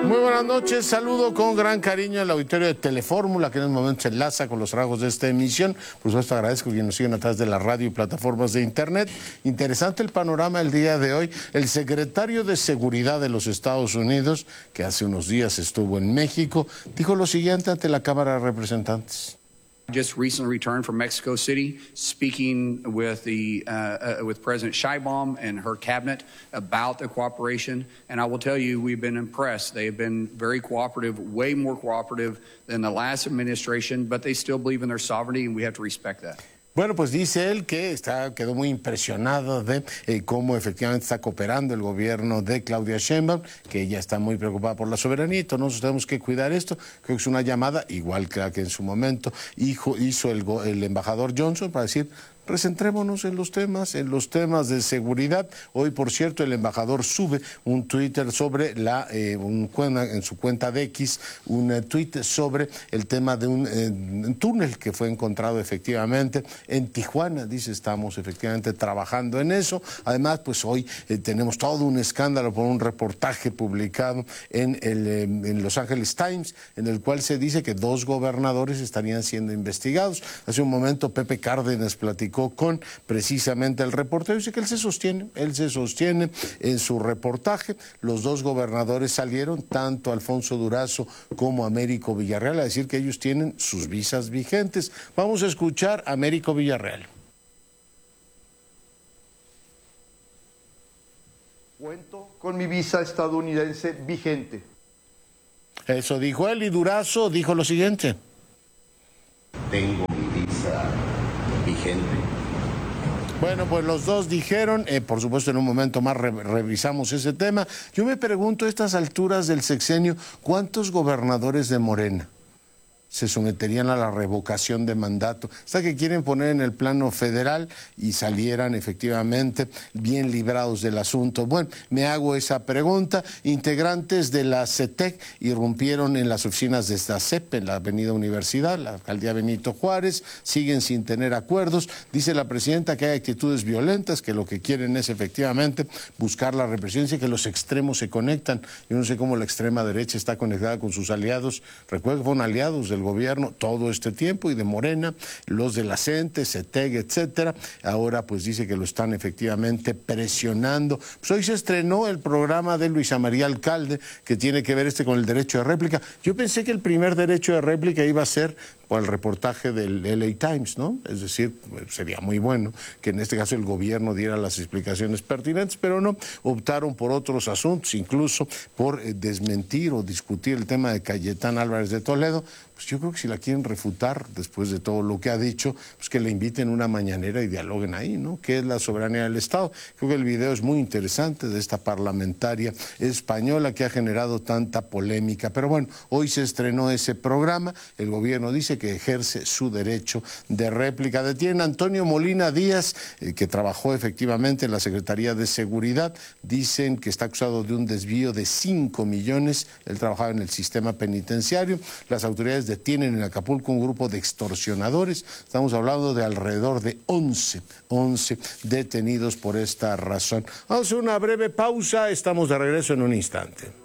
Muy buenas noches, saludo con gran cariño al auditorio de Telefórmula, que en este momento se enlaza con los rasgos de esta emisión. Por supuesto, agradezco a quienes nos siguen a través de la radio y plataformas de internet. Interesante el panorama el día de hoy. El secretario de Seguridad de los Estados Unidos, que hace unos días estuvo en México, dijo lo siguiente ante la Cámara de Representantes. Just recently returned from Mexico City, speaking with President Sheinbaum and her cabinet about the cooperation. And I will tell you, we've been impressed. They have been very cooperative, way more cooperative than the last administration, but they still believe in their sovereignty, and we have to respect that. Bueno, pues dice él que quedó muy impresionado de cómo efectivamente está cooperando el gobierno de Claudia Sheinbaum, que ella está muy preocupada por la soberanía y todos nosotros tenemos que cuidar esto. Creo que es una llamada, igual que la que en su momento hizo el embajador Johnson, para decir: recentrémonos en los temas de seguridad. Hoy, por cierto, el embajador sube un Twitter sobre en su cuenta de X, un tweet sobre el tema de un túnel que fue encontrado efectivamente en Tijuana. Dice: estamos efectivamente trabajando en eso. Además, pues hoy tenemos todo un escándalo por un reportaje publicado en Los Angeles Times, en el cual se dice que 2 gobernadores estarían siendo investigados. Hace un momento Pepe Cárdenas platicó con precisamente el reportero, dice que él se sostiene en su reportaje. Los 2 gobernadores salieron, tanto Alfonso Durazo como Américo Villarreal, a decir que ellos tienen sus visas vigentes. Vamos a escuchar a Américo Villarreal. Cuento con mi visa estadounidense vigente. Eso dijo él, y Durazo dijo lo siguiente: tengo mi visa vigente. Bueno, pues los 2 dijeron, por supuesto en un momento más revisamos ese tema. Yo me pregunto a estas alturas del sexenio, ¿cuántos gobernadores de Morena se someterían a la revocación de mandato? Hasta que quieren poner en el plano federal y salieran efectivamente bien librados del asunto. Bueno, me hago esa pregunta. Integrantes de la CETEC irrumpieron en las oficinas de esta CEP en la Avenida Universidad, la alcaldía Benito Juárez, siguen sin tener acuerdos. Dice la presidenta que hay actitudes violentas, que lo que quieren es efectivamente buscar la represión y que los extremos se conectan. Yo no sé cómo la extrema derecha está conectada con sus aliados. Recuerdo que fueron aliados del gobierno todo este tiempo, y de Morena, los de la CENTE, CETEG, etcétera. Ahora pues dice que lo están efectivamente presionando. Pues hoy se estrenó el programa de Luisa María Alcalde, que tiene que ver con el derecho de réplica. Yo pensé que el primer derecho de réplica iba a ser por el reportaje del LA Times, ¿no? Es decir, sería muy bueno que en este caso el gobierno diera las explicaciones pertinentes, pero no, optaron por otros asuntos, incluso por desmentir o discutir el tema de Cayetán Álvarez de Toledo. Pues yo creo que si la quieren refutar después de todo lo que ha dicho, pues que le inviten una mañanera y dialoguen ahí, ¿no? ¿Qué es la soberanía del Estado? Creo que el video es muy interesante de esta parlamentaria española que ha generado tanta polémica. Pero bueno, hoy se estrenó ese programa. El gobierno dice que ejerce su derecho de réplica. Detienen a Antonio Molina Díaz, que trabajó efectivamente en la Secretaría de Seguridad. Dicen que está acusado de un desvío de 5 millones. Él trabajaba en el sistema penitenciario. Las autoridades detienen en Acapulco un grupo de extorsionadores. Estamos hablando de alrededor de 11 detenidos por esta razón. Vamos a hacer una breve pausa. Estamos de regreso en un instante.